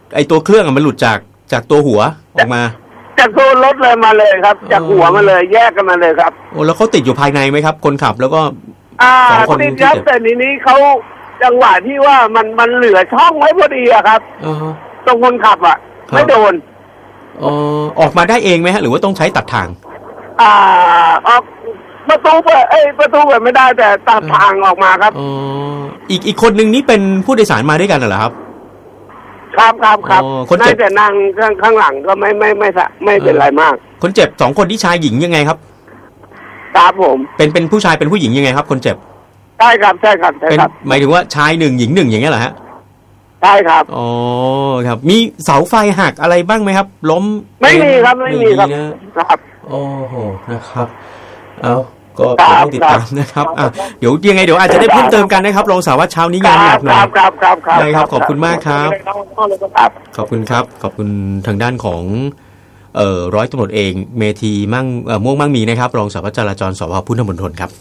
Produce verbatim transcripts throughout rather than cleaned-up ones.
ไอตัวเครื่องมันหลุดจากจากตัวหัวออกมาจากตัวรถเลยมาเลยครับจากหัวมาเลยแยกกันมาเลยครับโอ้แล้วเขาติดอยู่ภายในไหมครับคนขับแล้วก็อ่าติดครับแต่นี้นี้เขาจังหวะที่ว่ามันมันเหลือช่องไว้พอดีอะครับตรงคนขับอ่ะไม่โดนอ๋อออกมาได้เองไหมฮะหรือว่าต้องใช้ตัดทางอ่าออกประตูเปิดเอ้ยประตูเปิดไม่ได้แต่ตัดทางออกมาครับอ๋ออีกอีกคนนึงนี่เป็นผู้โดยสารมาด้วยกันเหรอครับครับครับครับคนเจ็บแต่นั่งข้างข้างหลังก็ไม่ไม่ไม่ไม่เป็นไรมากคนเจ็บสองคนที่ชายหญิงยังไงครับครับผมเป็นเป็นผู้ชายเป็นผู้หญิงยังไงครับคนเจ็บใช่ครับใช่ครับใช่ครับหมายถึงว่าชายหนึ่งหญิงหนึ่งอย่างเงี้ยเหรอฮะใช่ครับอ๋อครับมีเสาไฟหักอะไรบ้างไหมครับล้มไม่มีครับไม่มีครับครับโอ้โหนะครับเอาก็ต้องติดตามนะครับอ่ะเดี๋ยวยังไงเดี๋ยวอาจจะได้เพิ่มเติมกันนะครับรองสารวัตรเช้านี้งานหนักหน่อยครับครับครับได้ครับขอบคุณมากครับขอบคุณครับขอบคุณทางด้านของเอ่อร้อยตำรวจเอกเมธีมั่งเอ่อม่วงมั่งมีนะครับรองสารวัตรจราจรสภ.พุทธมณฑลครับ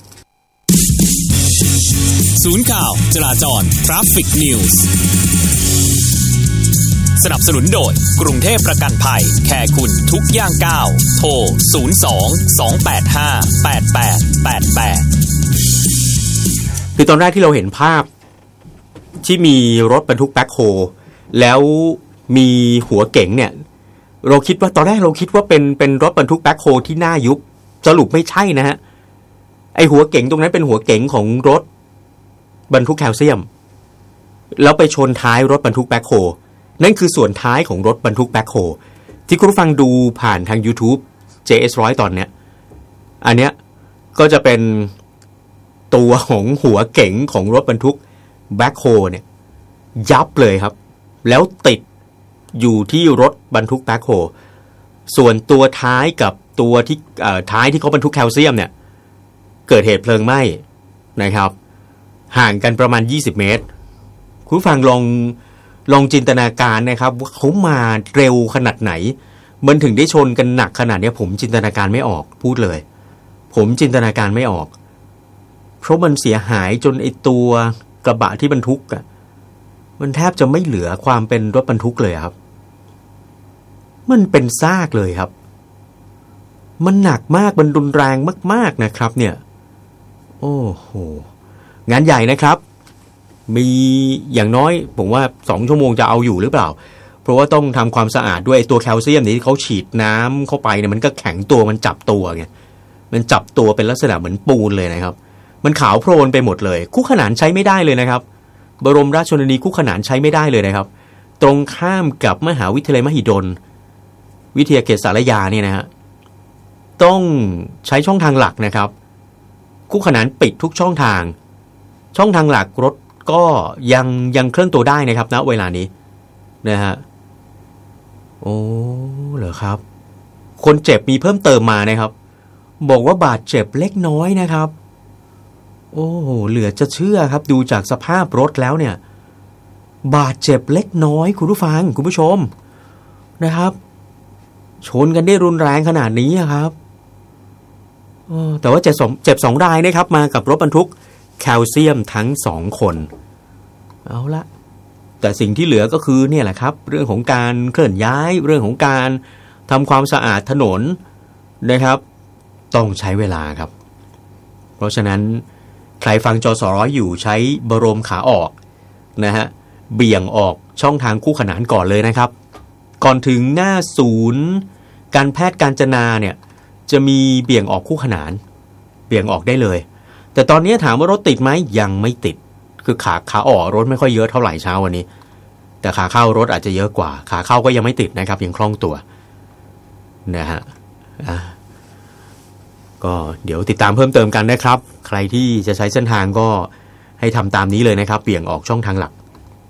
ศูนย์ข่าวจราจร Traffic News สนับสนุนโดยกรุงเทพประกันภัยแค่คุณทุกย่างก้าวโทรศูนย์ สอง สอง แปด ห้า แปด แปด แปด แปดคือตอนแรกที่เราเห็นภาพที่มีรถบรรทุกแบ็คโฮแล้วมีหัวเก๋งเนี่ยเราคิดว่าตอนแรกเราคิดว่าเป็นเป็นรถบรรทุกแบ็คโฮที่น่ายุบสรุปไม่ใช่นะฮะไอหัวเก๋งตรงนั้นเป็นหัวเก๋งของรถบรรทุกแคลเซียมแล้วไปชนท้ายรถบรรทุกแบ็คโฮนั่นคือส่วนท้ายของรถบรรทุกแบ็คโฮที่คุณผู้ฟังดูผ่านทาง YouTube เจ เอส หนึ่งร้อย ตอนเนี้ยอันเนี้ยก็จะเป็นตัวของหัวเก๋งของรถบรรทุกแบ็คโฮเนี่ยยับเลยครับแล้วติดอยู่ที่รถบรรทุกแบ็คโฮส่วนตัวท้ายกับตัวที่เอ่อท้ายที่เขาบรรทุกแคลเซียมเนี่ยเกิดเหตุเพลิงไหม้นะครับห่างกันประมาณยี่สิบเมตรคุณผู้ฟังลองลองจินตนาการนะครับว่าเขามาเร็วขนาดไหนมันถึงได้ชนกันหนักขนาดนี้ผมจินตนาการไม่ออกพูดเลยผมจินตนาการไม่ออกเพราะมันเสียหายจนไอตัวกระบะที่บรรทุกอ่ะมันแทบจะไม่เหลือความเป็นรถบรรทุกเลยครับมันเป็นซากเลยครับมันหนักมากมันรุนแรงมากๆนะครับเนี่ยโอ้โหงานใหญ่นะครับมีอย่างน้อยผมว่าสองชั่วโมงจะเอาอยู่หรือเปล่าเพราะว่าต้องทำความสะอาดด้วยตัวแคลเซียมที่เขาฉีดน้ำเข้าไปเนี่ยมันก็แข็งตัวมันจับตัวไงมันจับตัวเป็นลักษณะเหมือนปูนเลยนะครับมันขาวโพลนไปหมดเลยคู่ขนานใช้ไม่ได้เลยนะครับบรมราชชนนีคู่ขนานใช้ไม่ได้เลยนะครับตรงข้ามกับมหาวิทยาลัยมหิดลวิทยาเขตสารยาเนี่ยนะฮะต้องใช้ช่องทางหลักนะครับคู่ขนานปิดทุกช่องทางช่องทางหลักรถก็ยังยังเคลื่อนตัวได้นะครับณเวลานี้นะฮะโอ้เหรอครับคนเจ็บมีเพิ่มเติมมานะครับบอกว่าบาดเจ็บเล็กน้อยนะครับโอ้โหเหลือจะเชื่อครับดูจากสภาพรถแล้วเนี่ยบาดเจ็บเล็กน้อยคุณผู้ฟังคุณผู้ชมนะครับชนกันได้รุนแรงขนาดนี้ครับแต่ว่าเจ็บสองเจ็บสองรายนะครับมากับรถบรรทุกแคลเซียมทั้งสองคนเอาละแต่สิ่งที่เหลือก็คือเนี่ยแหละครับเรื่องของการเคลื่อนย้ายเรื่องของการทำความสะอาดถนนนะครับต้องใช้เวลาครับเพราะฉะนั้นใครฟังจสร้อยอยู่ใช้บรมขาออกนะฮะเบี่ยงออกช่องทางคู่ขนานก่อนเลยนะครับก่อนถึงหน้าศูนย์การแพทย์กาญจนาเนี่ยจะมีเบี่ยงออกคู่ขนานเบี่ยงออกได้เลยแต่ตอนนี้ถามว่ารถติดไหมยังไม่ติดคือขาขาออกรถไม่ค่อยเยอะเท่าไหร่เช้าวันนี้แต่ขาเข้ารถอาจจะเยอะกว่าขาเข้าก็ยังไม่ติดนะครับยังคล่องตัวนะฮะก็เดี๋ยวติดตามเพิ่มเติมกันนะครับใครที่จะใช้เส้นทางก็ให้ทำตามนี้เลยนะครับเบี่ยงออกช่องทางหลัก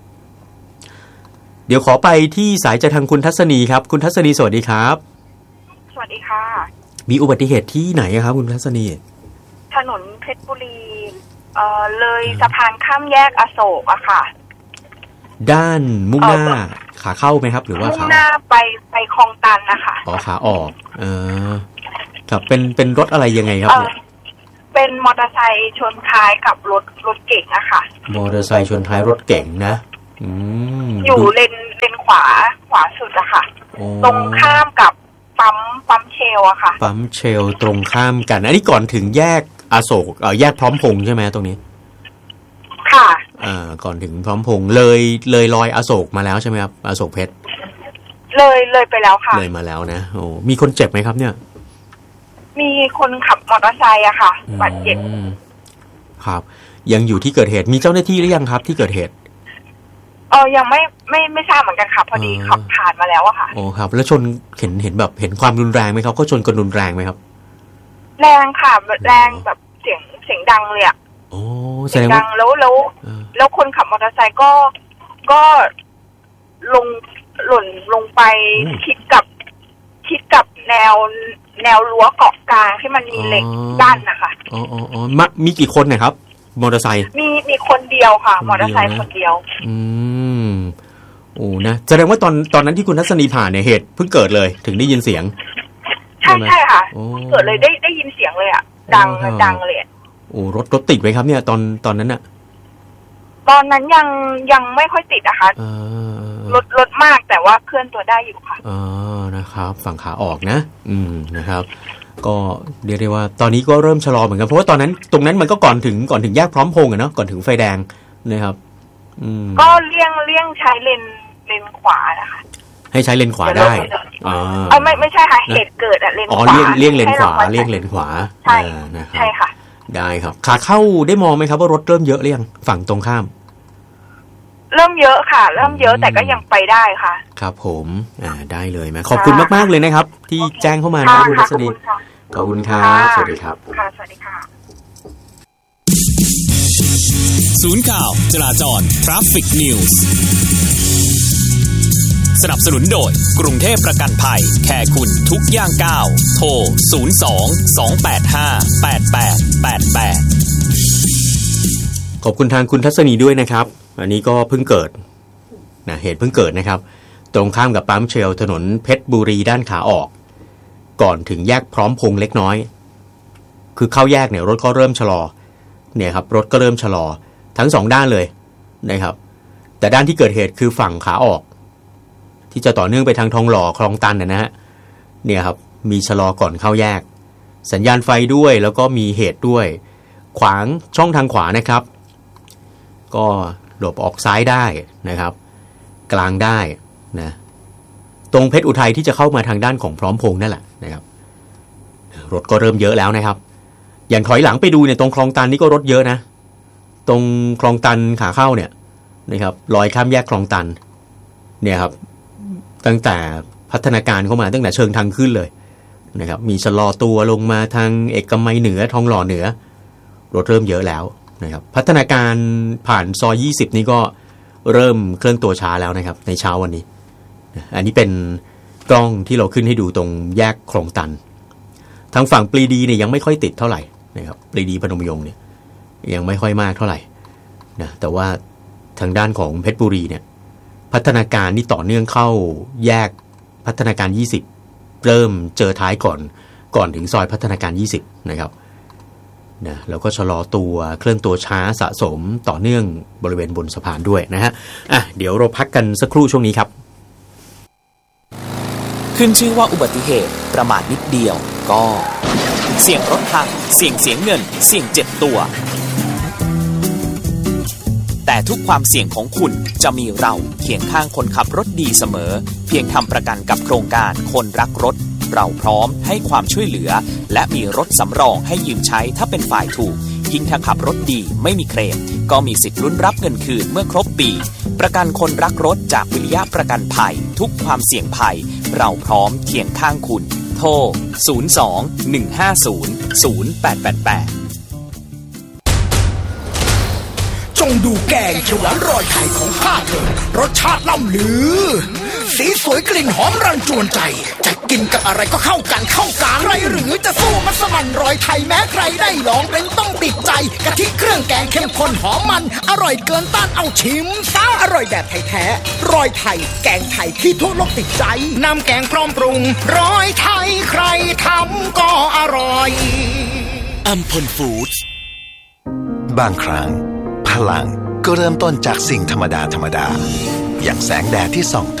เดี๋ยวขอไปที่สายจากทางคุณทัศนีครับคุณทัศนีสวัสดีครับสวัสดีค่ะมีอุบัติเหตุที่ไหนครับคุณทัศนีถนนเพชรบุรีเอ่อเลยสะพานข้ามแยกอโศกอะค่ะด้านมุ่งหน้าขาเข้าไหมครับหรือว่าขามุ่งหน้าไปไปคลองตันนะคะอ๋อขาออกเออครับเป็นเป็นรถอะไรยังไงครับเนี่ยเป็นมอเตอร์ไซค์ชนท้ายกับรถรถเก๋งอะค่ะมอเตอร์ไซค์ชนท้ายรถเก๋งนะอืมอยู่เลนเลนขวาวาขวาสุดอะค่ะตรงข้ามกับปั๊มปั๊มเชลอะค่ะปั๊มเชลตรงข้ามกันอันนี้ก่อนถึงแยกอโศกเอ่อแยกพร้อมพงษ์ใช่ไหมตรงนี้ค่ะอ่าก่อนถึงพร้อมพงษ์เลยเลยลอยอโศกมาแล้วใช่ไหมครับอโศกเพชรเลยเลยไปแล้วค่ะเลยมาแล้วนะโอ้มีคนเจ็บไหมครับเนี่ยมีคนขับมอเตอร์ไซค์อะค่ะบาดเจ็บครับยังอยู่ที่เกิดเหตุมีเจ้าหน้าที่หรือยังครับที่เกิดเหตุเออยังไม่ไม่ไม่ทราบเหมือนกันค่ะพอดีขับผ่านมาแล้วอะค่ะโอ้ครับแล้วชนเห็นเห็นแบบเห็นความรุนแรงไหมครับเขาชนกันรุนแรงไหมครับแรงค่ะแรงแบบเสียงเสียงดังเลยอะโอ้เสียงดังแล้วแล้วแล้วคนขับมอเตอร์ไซค์ก็ก็ลงหล่นลงไปชิดกับชิดกับแนวแนวรั้วเกาะกลางที่มันมีเหล็กกั้นนะคะอ๋ออ๋ออ๋อมามีกี่คนนะครับมอเตอร์ไซค์มีมีคนเดียวค่ะมอเตอร์ไซค์คนเดียวอืมโอ้นะแสดงว่าตอนตอนนั้นที่คุณทัศนีผ่านเนี่ยเหตุเพิ่งเกิดเลยถึงได้ยินเสียงใช่ใช่ค่ะเกิดเลยได้ได้ยินเสียงเลยอ่ะดังดังเลยโอ้รถรถติดไหมครับเนี่ยตอนตอนนั้นอะตอนนั้นยังยังไม่ค่อยติดนะคะรถรถมากแต่ว่าเคลื่อนตัวได้อยู่ค่ะอ๋อนะครับฝั่งขาออกนะอืมนะครับก็เรียกได้ว่าตอนนี้ก็เริ่มชะลอเหมือนกันเพราะว่าตอนนั้นตรงนั้นมันก็ก่อนถึงก่อนถึงแยกพร้อมพงษ์อะเนาะก่อนถึงไฟแดงนะครับอืมก็เลี่ยงเลี่ยงใช้เลนเลนขวานะคะให้ใช้เลนขวาได้อ๋อไม่ไม่ใช่ค่ะเหตุเกิดอะเลนขวาอ๋อเลี่ยงเลี่ยงเลนขวาเลี่ยงเลนขวาใช่ใช่ค่ะได้ครับขาเข้าได้มองไหมครับว่ารถเริ่มเยอะหรือยังฝั่งตรงข้ามเริ่มเยอะค่ะเริ่มเยอะแต่ก็ยังไปได้ค่ะครับผมอ่าได้เลยไหมขอบคุณมากๆเลยนะครับที่แจ้งเข้ามานะคุณรัศนีขอบคุณครับสวัสดีครับค่ะสวัสดีค่ะศูนย์ข่าวจราจร Traffic News สนับสนุนโดยกรุงเทพประกันภัยแค่คุณทุกย่างก้าวโทรศูนย์ สอง สอง แปด ห้า แปด แปด แปด แปดขอบคุณทางคุณทัศนีด้วยนะครับอันนี้ก็เพิ่งเกิดนะเหตุเพิ่งเกิดนะครับตรงข้ามกับปั๊มเชลถนนเพชรบุรีด้านขาออกก่อนถึงแยกพร้อมพงษ์เล็กน้อยคือเข้าแยกเนี่ยรถก็เริ่มชะลอเนี่ยครับรถก็เริ่มชะลอทั้งสองด้านเลยนะครับแต่ด้านที่เกิดเหตุคือฝั่งขาออกที่จะต่อเนื่องไปทางทองหล่อคลองตันนะฮะเนี่ยครับมีชะลอก่อนเข้าแยกสัญญาณไฟด้วยแล้วก็มีเหตุด้วยขวางช่องทางขวานะครับก็หลบออกซ้ายได้นะครับกลางได้นะตรงเพชรอุทัยที่จะเข้ามาทางด้านของพร้อมพงษ์นั่นแหละนะครับรถก็เริ่มเยอะแล้วนะครับอย่างถอยหลังไปดูเนี่ยตรงคลองตันนี่ก็รถเยอะนะตรงคลองตันขาเข้าเนี่ยนะครับลอยข้ามแยกคลองตันเนี่ยครับตั้งแต่พัฒนาการเข้ามาตั้งแต่เชิงทางขึ้นเลยนะครับมีชะลอตัวลงมาทางเอกมัยเหนือทองหล่อเหนือรถเริ่มเยอะแล้วนะครับพัฒนาการผ่านซอยยี่สิบนี่ก็เริ่มเคลื่อนตัวช้าแล้วนะครับในเช้าวันนี้อันนี้เป็นกล้องที่เราขึ้นให้ดูตรงแยกคลองตันทางฝั่งปรีดีเนี่ยยังไม่ค่อยติดเท่าไหร่นะครับปรีดีพนมยงค์เนี่ยยังไม่ค่อยมากเท่าไหร่นะแต่ว่าทางด้านของเพชรบุรีเนี่ยพัฒนาการนี่ต่อเนื่องเข้าแยกพัฒนาการยี่สิบเริ่มเจอท้ายก่อนก่อนถึงซอยพัฒนาการยี่สิบนะครับนะแล้วก็ชะลอตัวเคลื่อนตัวช้าสะสมต่อเนื่องบริเวณบนสะพานด้วยนะฮะอ่ะเดี๋ยวเราพักกันสักครู่ช่วงนี้ครับขึ้นชื่อว่าอุบัติเหตุประมาทนิดเดียวก็เสี่ยงรถพังเสี่ยงเสียเงินเสี่ยงเจ็บตัวแต่ทุกความเสี่ยงของคุณจะมีเราเคียงข้างคนขับรถดีเสมอเพียงทำประกันกับโครงการคนรักรถเราพร้อมให้ความช่วยเหลือและมีรถสำรองให้ยืมใช้ถ้าเป็นฝ่ายถูกยิ่งถ้าขับรถดีไม่มีเคลมก็มีสิทธิ์ลุ้นรับเงินคืนเมื่อครบปีประกันคนรักรถจากวิริยะประกันภัยทุกความเสี่ยงภัยเราพร้อมเคียงข้างคุณโทรศูนย์ สอง หนึ่ง ห้า ศูนย์ ศูนย์ แปด แปด แปดจงดูแกงเขียวหวานรอยไข่ของข้าเถิดรสชาติล่ำลือสีสวยกลิ่นหอมรันจวนใจจะกินกับอะไรก็เข้ากันเข้ากันใครหรือจะสู้มัสมั่นรอยไทยแม้ใครได้ลองเป็นต้องติดใจกะทิเครื่องแกงเข้มข้นหอมมันอร่อยเกินต้านเอาชิมซะอร่อยแบบไทยแท้รอยไทยแกงไทยที่ทั่วโลกติดใจนำแกงพร้อมปรุงรอยไทยใครทำก็อร่อยอัมพลฟู้ดส์บางครั้งพลังก็เริ่มต้นจากสิ่งธรรมดาธรรมดาอย่างแสงแดดที่ส่อง